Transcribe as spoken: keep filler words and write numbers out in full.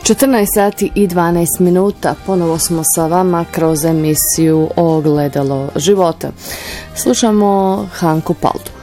četrnaest sati i dvanaest minuta, ponovo smo sa vama kroz emisiju Ogledalo života. Slušamo Hanku Paldu.